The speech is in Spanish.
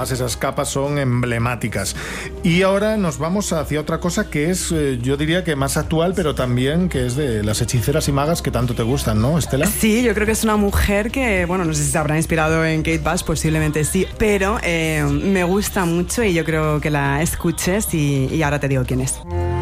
además esas capas son emblemáticas. Y ahora nos vamos hacia otra cosa que es, yo diría que más actual, pero también que es de las hechiceras y magas que tanto te gustan, ¿no, Estela? Sí, yo creo que es una mujer que, bueno, no sé si se habrá inspirado en Kate Bush, posiblemente sí, pero me gusta mucho y yo creo que la escuches y ahora te digo quién es.